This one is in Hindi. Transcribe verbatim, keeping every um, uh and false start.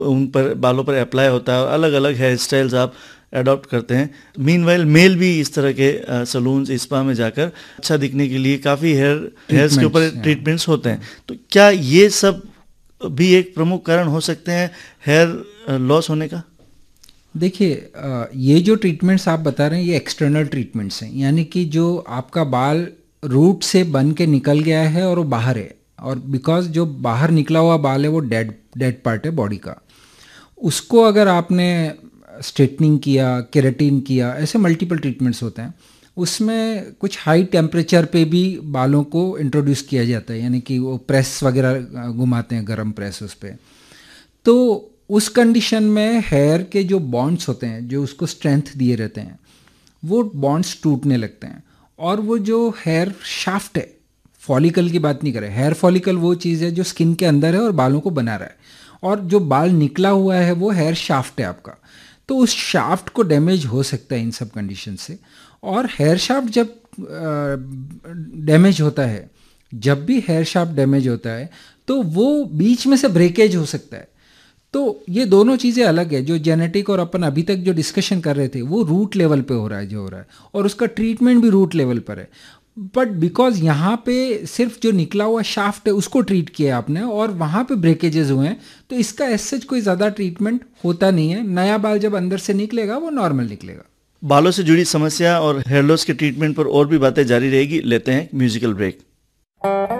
उन पर बालों पर अप्लाई होता है और अलग अलग हेयर स्टाइल्स आप अडॉप्ट करते हैं। मीनवाइल मेल भी इस तरह के सलून्स स्पा में जाकर अच्छा दिखने के लिए काफ़ी हेयर हेयर्स के ऊपर ट्रीटमेंट्स होते हैं। तो क्या ये सब भी एक प्रमुख कारण हो सकते हैं हेयर लॉस होने का? देखिए, ये जो ट्रीटमेंट्स आप बता रहे हैं ये एक्सटर्नल ट्रीटमेंट्स हैं, यानी कि जो आपका बाल रूट से बन के निकल गया है और वो बाहर है, और बिकॉज जो बाहर निकला हुआ बाल है वो डेड डेड पार्ट है बॉडी का, उसको अगर आपने स्ट्रेटनिंग किया, केराटिन किया, ऐसे मल्टीपल ट्रीटमेंट्स होते हैं। उसमें कुछ हाई टेम्परेचर पे भी बालों को इंट्रोड्यूस किया जाता है, यानी कि वो प्रेस वगैरह घुमाते हैं, गर्म प्रेस उस पर। तो उस कंडीशन में हेयर के जो बॉन्ड्स होते हैं, जो उसको स्ट्रेंथ दिए रहते हैं, वो बॉन्ड्स टूटने लगते हैं। और वो जो हेयर शाफ्ट है, फॉलिकल की बात नहीं करें, हेयर फॉलिकल वो चीज़ है जो स्किन के अंदर है और बालों को बना रहा है, और जो बाल निकला हुआ है वो हेयर शाफ्ट है आपका। तो उस शाफ्ट को डैमेज हो सकता है इन सब कंडीशन से। और हेयर शाफ्ट जब डैमेज होता है, जब भी हेयर शाफ्ट डैमेज होता है तो वो बीच में से ब्रेकेज हो सकता है। तो ये दोनों चीज़ें अलग है। जो जेनेटिक और अपन अभी तक जो डिस्कशन कर रहे थे वो रूट लेवल पे हो रहा है, जो हो रहा है, और उसका ट्रीटमेंट भी रूट लेवल पर है। बट बिकॉज यहाँ पे सिर्फ जो निकला हुआ शाफ्ट है उसको ट्रीट किया आपने और वहाँ पे ब्रेकेजेस हुए हैं, तो इसका ऐसे कोई ज़्यादा ट्रीटमेंट होता नहीं है। नया बाल जब अंदर से निकलेगा वो नॉर्मल निकलेगा। बालों से जुड़ी समस्या और हेयर लॉस के ट्रीटमेंट पर और भी बातें जारी रहेगी। लेते हैं म्यूजिकल ब्रेक।